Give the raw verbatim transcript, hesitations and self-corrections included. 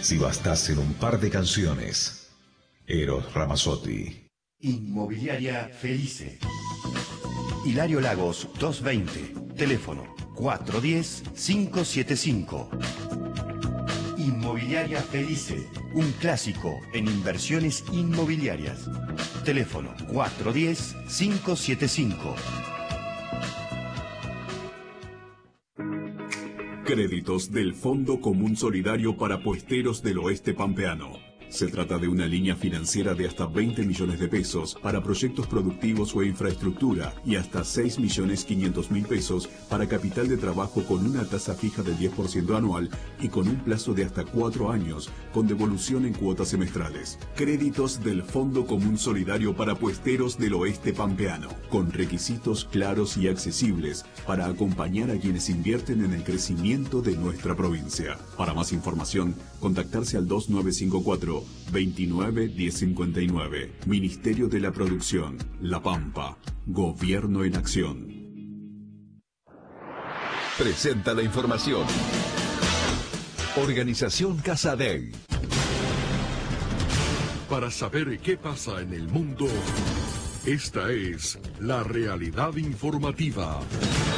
Si bastasen un par de canciones. Eros Ramazzotti. Inmobiliaria Felice. Hilario Lagos doscientos veinte. Teléfono cuatro uno cero, cinco siete cinco. Inmobiliaria Felice. Un clásico en inversiones inmobiliarias. Teléfono cuatro uno cero, cinco siete cinco. Créditos del Fondo Común Solidario para Puesteros del Oeste Pampeano. Se trata de una línea financiera de hasta veinte millones de pesos para proyectos productivos o infraestructura y hasta seis millones quinientos mil pesos para capital de trabajo con una tasa fija del diez por ciento anual y con un plazo de hasta cuatro años, con devolución en cuotas semestrales. Créditos del Fondo Común Solidario para Puesteros del Oeste Pampeano, con requisitos claros y accesibles para acompañar a quienes invierten en el crecimiento de nuestra provincia. Para más información, contactarse al dos nueve cinco cuatro, veintinueve, diez cincuenta y nueve. Ministerio de la Producción, La Pampa. Gobierno en acción. Presenta la información. Organización Casadei. Para saber qué pasa en el mundo, esta es la realidad informativa.